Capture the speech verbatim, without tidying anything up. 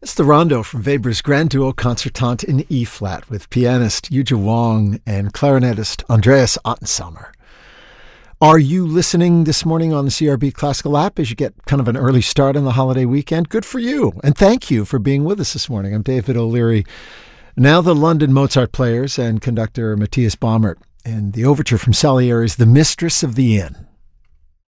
It's the Rondo from Weber's Grand Duo Concertante in E-flat with pianist Yuja Wong and clarinetist Andreas Ottensamer. Are you listening this morning on the C R B Classical app as you get kind of an early start on the holiday weekend? Good for you, and thank you for being with us this morning. I'm David O'Leary. Now the London Mozart Players and conductor Matthias Baumert and the overture from Salieri's The Mistress of the Inn.